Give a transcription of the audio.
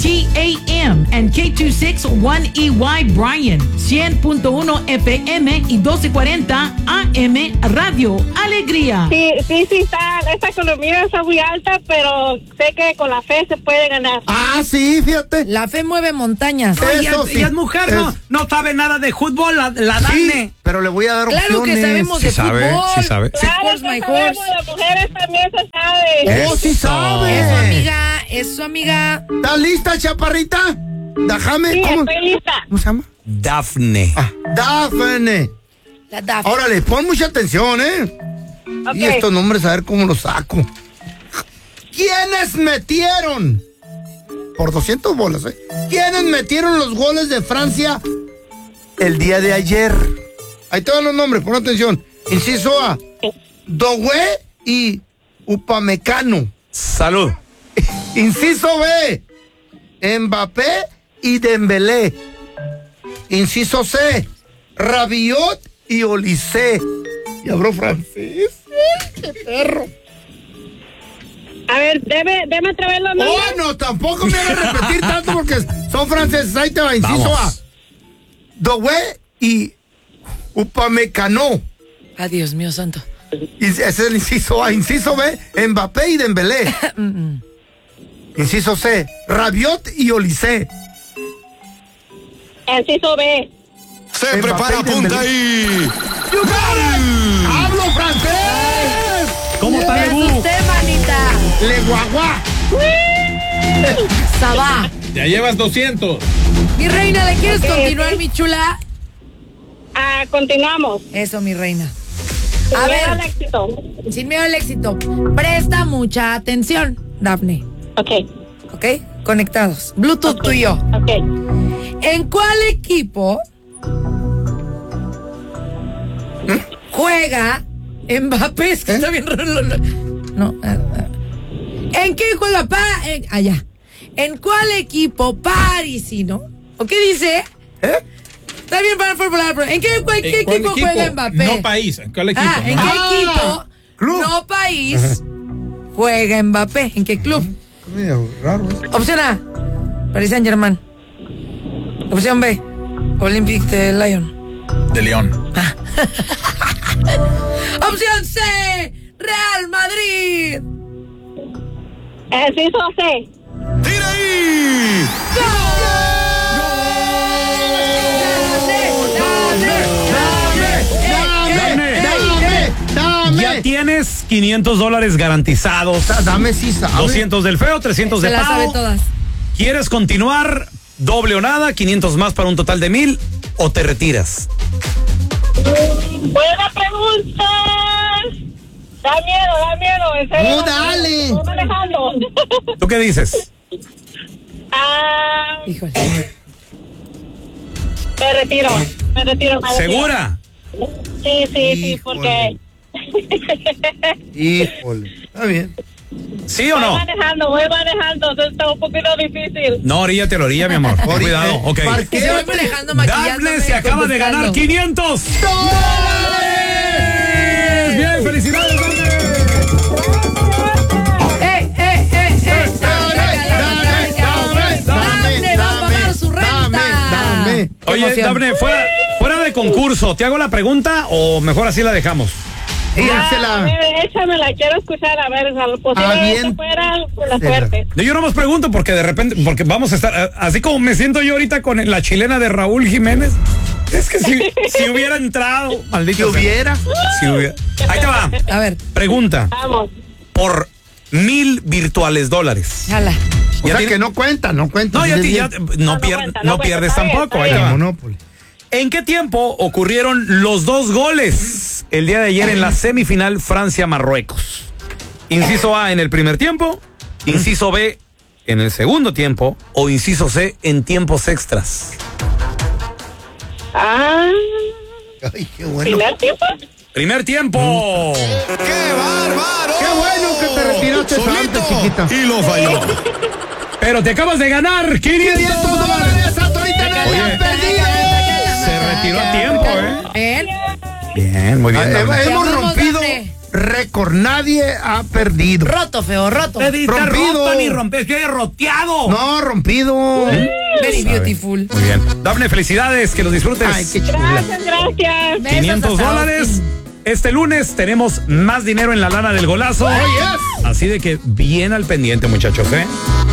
AM and K261EY Bryan, 100.1 FM y 1240 AM Radio Alegría. Sí, está, esta economía está muy alta, pero sé que con la fe se puede ganar. Ah, sí, fíjate. La fe mueve montañas. Eso sí. Y es mujer, no sabe nada de fútbol, la Sí, Dafne. pero le voy a dar Claro opciones. que sabemos de fútbol. Sí sabe. Claro que my sabemos, horse. las mujeres también se sabe. Oh, sí sabe. Eso, amiga. ¿Estás lista, chaparrita? Déjame. Sí, ¿Cómo? estoy lista. ¿Cómo se llama? Dafne. Dafne. La Daphne. Órale, pon mucha atención, ¿eh? Ok. Y estos nombres, a ver cómo los saco. ¿Quiénes metieron? Por 200 bolas, ¿eh? ¿Quiénes metieron los goles de Francia el día de ayer? Ahí te van los nombres, pon atención. Inciso A, Doué y Upamecano. Salud. Inciso B, Mbappé y Dembélé. Inciso C, Rabiot y Olise. Y habló francés. ¡Qué perro! A ver, debe otra vez los nombres. Oh, no, tampoco me hagas repetir tanto porque son franceses. Ahí te va, inciso Vamos. A, Doué y Upamecano. Ay, Dios mío santo. Y ese es el inciso A. Inciso B, Mbappé y Dembélé. Inciso C, Rabiot y Olise. Inciso B. Se Mbappé prepara, y apunta Dembélé. ahí. ¡Hablo francés! ¿Cómo está Me Lebu? asusté, manita. Le guagua. Sabá. Ya llevas 200. Mi reina, ¿le quieres Ok, continuar, ok. mi chula? Continuamos. Eso, mi reina. A Al ver, éxito. sin miedo al éxito. Presta mucha atención, Daphne. Ok. ¿Ok? Conectados. Bluetooth tú y yo. Ok. ¿En cuál equipo juega Mbappé? Es que está bien raro. No. ¿En qué juega allá? ¿En cuál equipo parisino? ¿O qué dice? Está bien para formular. Pero ¿en qué equipo juega Mbappé? No país. ¿En cuál equipo? ¿En qué equipo? Club. No país. Juega Mbappé. ¿En qué club? Medio raro. Opción A, Paris Saint-Germain. Opción B, Olympique de Lyon. De León. Opción C, Real Madrid. Inciso C. ¡Tira ahí! Dame. Ya tienes $500 garantizados. Dame si sabe. 200 del feo, 300 de Se las sabe Pau. todas. ¿Quieres continuar? Doble o nada, 500 más para un total de 1000 o te retiras. Buena pregunta. Da miedo, en serio. No, dale. Estoy manejando. ¿Tú qué dices? Híjole. Me retiro. ¿Segura? Sí, Híjole. porque Híjole. Está bien. ¿Sí o no? voy manejando, entonces está un poquito difícil. No, oríllate a la orilla, mi amor. Ten cuidado, ok. ¿Para qué? Se voy manejando, maquillándome. Dafne se acaba de ganar contestando. $500. Bien, felicidades, Dafne. Dafne va a pagar su renta. Dame. Oye, emoción. Dafne, fuera de concurso, ¿te hago la pregunta o mejor así la dejamos? A Échela. ver, échamela, quiero escuchar, a ver, a lo posible Bien. que fuera con la suerte. Yo nomás pregunto porque de repente, porque vamos a estar, así como me siento yo ahorita con la chilena de Raúl Jiménez, es que si hubiera entrado, maldito Si sea. hubiera. Si hubiera. Ahí te va. A ver, Pregunta, Vamos. por 1000 virtuales dólares. jala. O sea que no cuenta. No, ya, no cuenta, pierdes está bien, tampoco. está Ahí te bien. va. Monopoly. ¿En qué tiempo ocurrieron los 2 goles el día de ayer en la semifinal Francia-Marruecos? Inciso A en el primer tiempo, inciso B en el segundo tiempo o inciso C en tiempos extras. Ay, qué bueno. ¿Primer tiempo? Primer tiempo. ¡Qué bárbaro! Qué bueno que te retiraste Solito. antes, chiquita. Y lo falló. Pero te acabas de ganar $500. Ahorita no Oye. hayas perdido. Se retiró a tiempo, ¿eh? Bien. Bien, muy bien. Dafne. Hemos Te amamos, rompido Dafne. récord. Nadie ha perdido. Roto, feo, roto. Rompido. roto ni rompes, estoy roteado. No, rompido. Very beautiful. Muy bien. Dafne, felicidades, que los disfrutes. Ay, qué chula. Gracias. Besos hasta $500. Austin. Este lunes tenemos más dinero en la lana del golazo. Oh, yes. Así de que bien al pendiente, muchachos, ¿eh?